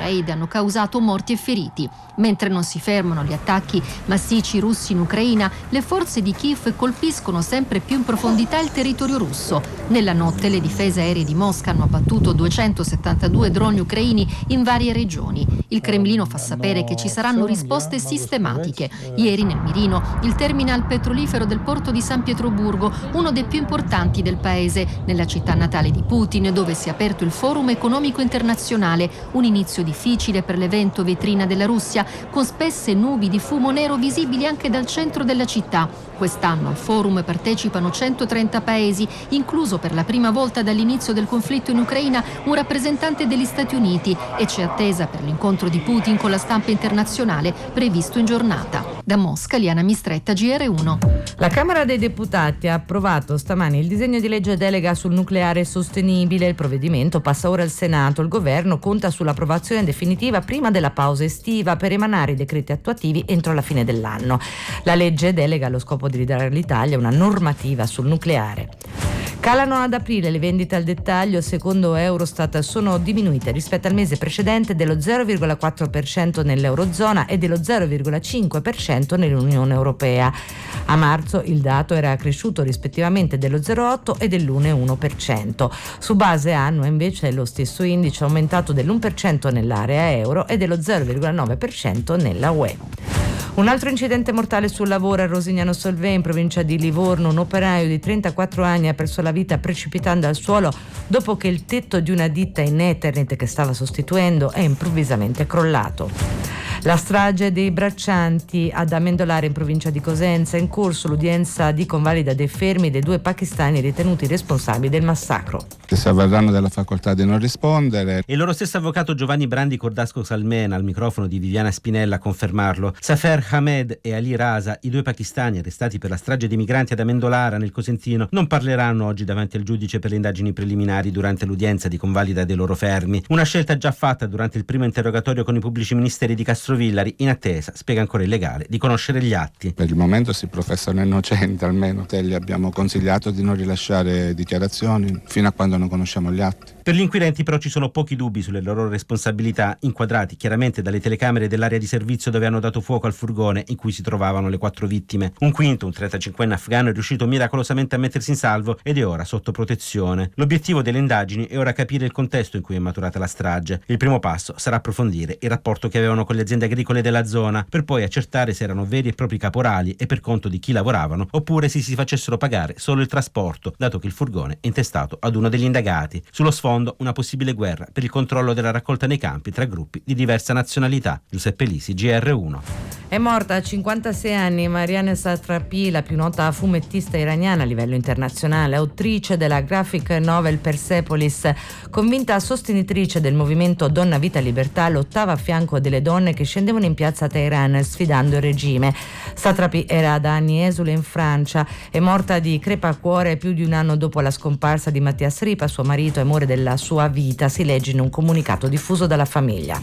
raid hanno causato morti e feriti. Mentre non si fermano gli attacchi massicci russi in Ucraina, le forze di Kiev colpiscono sempre più in profondità il territorio russo. Nella notte le difese aeree di Mosca hanno abbattuto 272 droni ucraini in varie regioni. Il Cremlino fa sapere che ci saranno risposte sistematiche. Ieri nel mirino il terminal petrolifero del porto di San Pietroburgo, uno dei più importanti del paese, nella città natale di Putin, dove si è aperto il Forum economico internazionale, un inizio difficile per l'evento vetrina della Russia, con spesse nubi di fumo nero visibili anche dal centro della città. Quest'anno al Forum partecipano 130 paesi, incluso per la prima volta dall'inizio del conflitto in Ucraina un rappresentante degli Stati Uniti, e c'è attesa per l'incontro di Putin con la stampa internazionale previsto in giornata. Da Mosca, Liana Mistretta, GR1. La Camera dei Deputati ha approvato stamani il disegno di legge delega sul nucleare sostenibile. Il provvedimento passa ora al Senato. Il governo conta sull'approvazione definitiva prima della pausa estiva per emanare i decreti attuativi entro la fine dell'anno. La legge delega ha lo scopo di ridare all'Italia una normativa sul nucleare. Calano ad aprile le vendite al dettaglio, secondo Eurostat sono diminuite rispetto al mese precedente dello 0,4% nell'Eurozona e dello 0,5% nell'Unione Europea. A marzo il dato era cresciuto rispettivamente dello 0,8% e dell'1,1%. Su base annua invece lo stesso indice è aumentato dell'1% nell'area euro e dello 0,9% nella UE. Un altro incidente mortale sul lavoro a Rosignano Solvay, in provincia di Livorno. Un operaio di 34 anni ha perso la vita precipitando al suolo dopo che il tetto di una ditta in Eternit che stava sostituendo è improvvisamente crollato. La strage dei braccianti ad Amendolare, in provincia di Cosenza, è in corso l'udienza di convalida dei fermi dei 2 pakistani ritenuti responsabili del massacro. Che si avvarranno della facoltà di non rispondere. E il loro stesso avvocato Giovanni Brandi Cordasco Salmena, al microfono di Viviana Spinella, a confermarlo. Safer Hamed e Ali Rasa, i 2 pakistani arrestati per la strage di migranti ad Amendolara nel Cosentino, non parleranno oggi davanti al giudice per le indagini preliminari durante l'udienza di convalida dei loro fermi. Una scelta già fatta durante il primo interrogatorio con i pubblici ministeri di Castrovillari, in attesa, spiega ancora il legale, di conoscere gli atti. Per il momento si professano innocenti, almeno gli abbiamo consigliato di non rilasciare dichiarazioni fino a quando non conosciamo gli atti. Per gli inquirenti però ci sono pochi dubbi sulle loro responsabilità, inquadrati chiaramente dalle telecamere dell'area di servizio dove hanno dato fuoco al furgone in cui si trovavano le 4 vittime. Un quinto, un 35enne afghano, è riuscito miracolosamente a mettersi in salvo ed è ora sotto protezione. L'obiettivo delle indagini è ora capire il contesto in cui è maturata la strage. Il primo passo sarà approfondire il rapporto che avevano con le aziende agricole della zona, per poi accertare se erano veri e propri caporali e per conto di chi lavoravano, oppure se si facessero pagare solo il trasporto, dato che il furgone è intestato ad uno degli indagati. Sullo sfondo una possibile guerra per il controllo della raccolta nei campi tra gruppi di diversa nazionalità. Giuseppe Lisi, GR1. È morta a 56 anni Marianne Satrapi, la più nota fumettista iraniana a livello internazionale, autrice della graphic novel Persepolis. Convinta sostenitrice del movimento Donna Vita Libertà, lottava a fianco delle donne che scendevano in piazza Teheran sfidando il regime. Satrapi era da anni esule in Francia, è morta di crepacuore più di un anno dopo la scomparsa di Mattias Ripa, suo marito e amore della sua vita, si legge in un comunicato diffuso dalla famiglia.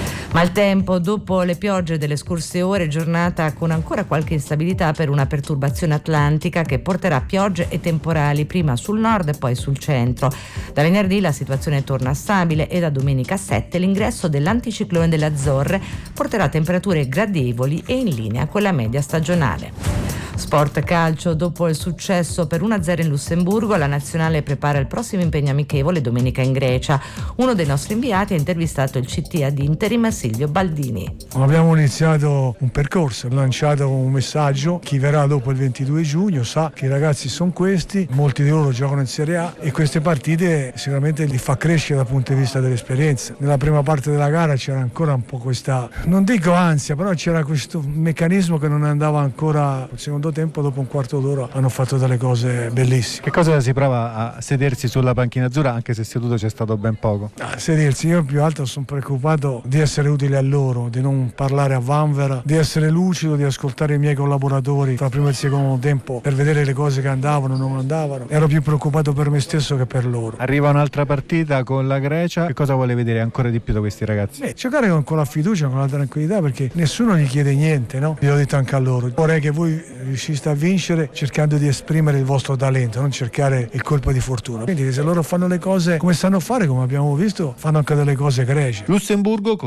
Maltempo dopo le piogge delle scorse ore, giornata con ancora qualche instabilità per una perturbazione atlantica che porterà piogge e temporali prima sul nord e poi sul centro. Da venerdì la situazione torna stabile e da domenica 7 l'ingresso dell'anticiclone delle Azzorre porterà temperature gradevoli e in linea con la media stagionale. Sport calcio, dopo il successo per 1-0 in Lussemburgo, la nazionale prepara il prossimo impegno amichevole domenica in Grecia. Uno dei nostri inviati ha intervistato il CT ad interim Silvio Baldini. Abbiamo iniziato un percorso, lanciato un messaggio: chi verrà dopo il 22 giugno sa che i ragazzi sono questi, molti di loro giocano in Serie A e queste partite sicuramente li fa crescere dal punto di vista dell'esperienza. Nella prima parte della gara c'era ancora un po' questa, non dico ansia, però c'era questo meccanismo che non andava ancora. Il secondo tempo, dopo un quarto d'ora, hanno fatto delle cose bellissime. Che cosa si prova a sedersi sulla panchina azzurra, anche se seduto c'è stato ben poco? A sedersi, io più altro sono preoccupato di essere utile a loro, di non parlare a vanvera, di essere lucido, di ascoltare i miei collaboratori tra primo e il secondo tempo per vedere le cose che andavano o non andavano. Ero più preoccupato per me stesso che per loro. Arriva un'altra partita con la Grecia, che cosa vuole vedere ancora di più da questi ragazzi? Giocare con la fiducia, con la tranquillità, perché nessuno gli chiede niente, no? Io l'ho detto anche a loro. Vorrei che voi riusciste a vincere cercando di esprimere il vostro talento, non cercare il colpo di fortuna. Quindi se loro fanno le cose come sanno fare, come abbiamo visto, fanno anche delle cose egregie. Lussemburgo